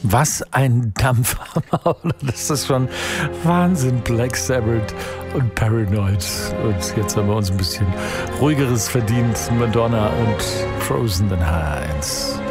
Was ein Dampfhammer, das ist schon Wahnsinn. Black Sabbath und Paranoid. Und jetzt haben wir uns ein bisschen ruhigeres verdient. Madonna und Frozen den H1.